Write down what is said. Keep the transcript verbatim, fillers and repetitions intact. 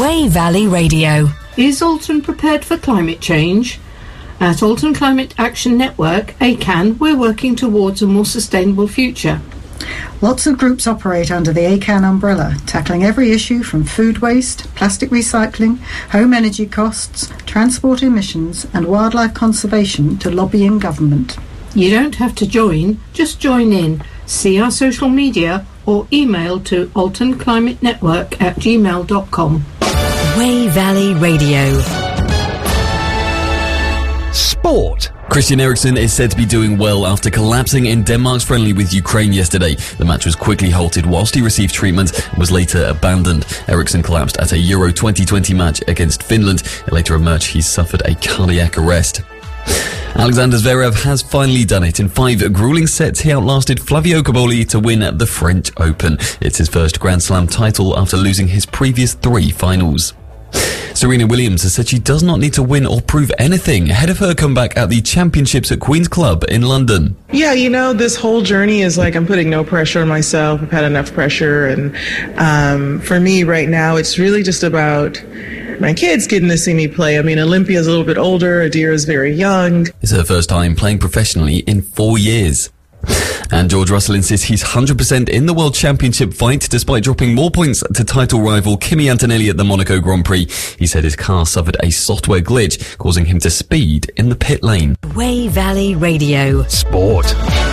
Wey Valley Radio. Is Alton prepared for climate change? At Alton Climate Action Network, A C A N, we're working towards a more sustainable future. Lots of groups operate under the A C A N umbrella, tackling every issue from food waste, plastic recycling, home energy costs, transport emissions and wildlife conservation to lobbying government. You don't have to join, just join in. See our social media or email to altonclimatenetwork at gmail dot com. Wey Valley Radio. Sport. Christian Eriksen is said to be doing well after collapsing in Denmark's friendly with Ukraine yesterday. The match was quickly halted whilst he received treatment and was later abandoned. Eriksen collapsed at a Euro twenty twenty match against Finland. It later emerged he suffered a cardiac arrest. Alexander Zverev has finally done it. In five grueling sets, he outlasted Flavio Cobolli to win the French Open. It's his first Grand Slam title after losing his previous three finals. Serena Williams has said she does not need to win or prove anything ahead of her comeback at the Championships at Queen's Club in London. Yeah, you know, this whole journey is like I'm putting no pressure on myself. I've had enough pressure. And um, for me right now, it's really just about my kids getting to see me play. I mean, Olympia's a little bit older. Adira's very young. It's her first time playing professionally in four years. And George Russell insists he's one hundred percent in the World Championship fight despite dropping more points to title rival Kimi Antonelli at the Monaco Grand Prix. He said his car suffered a software glitch, causing him to speed in the pit lane. Wey Valley Radio. Sport.